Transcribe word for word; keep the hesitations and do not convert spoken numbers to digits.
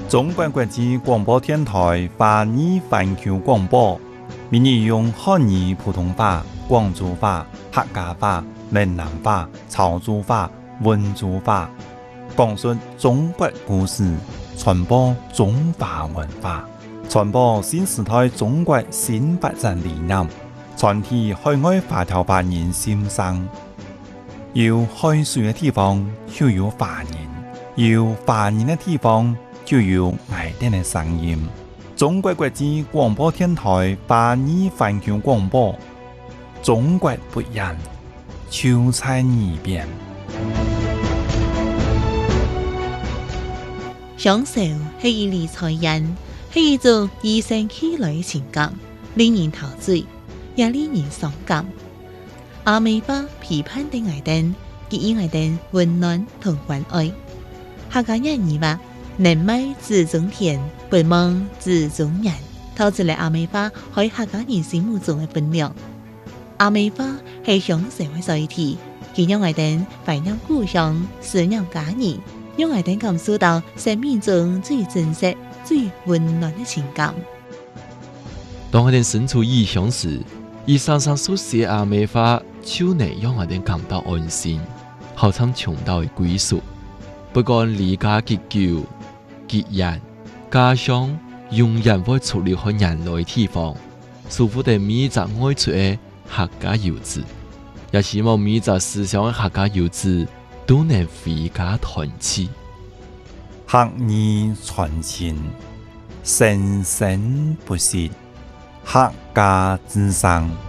中国国际广播电台华语环球广播，闽语用汉语、普通话、广州话、客家话、闽南话、潮州话、温州话，讲述中国故事，传播中华文化，传播新时代中国新发展理念，传递海外华侨华人心声。有海水的地方就有华人，有华人的地方就有爱哋的聲音。中國國際廣播電台華語環球廣播，中國不一樣，就在耳邊。 享受係一類才藝，係一種與生俱來嘅情感，令人陶醉，也令人傷感。阿美花批判的愛燈，給予愛燈溫暖同關愛。客家人語話：能賣自種田，不忘自種人，透出嚟阿美花喺客家人心目中嘅分量。阿美花係向社會載體，佢讓愛燈懷念故鄉，思念家人，讓愛燈感受到生命中最真實、最溫暖嘅情感。 當我哋身處異鄉時，伊常常所寫阿美花，就能讓我哋感到安心，好像尋到嘅歸屬。不管離家幾久、幾遠，家鄉永遠會出離開人類嘅地方。祝福哋每一個愛出嘅客家遊子，也希望每一個思想嘅客家遊子都能回家團聚。 客語傳情，生生不息，客家之聲。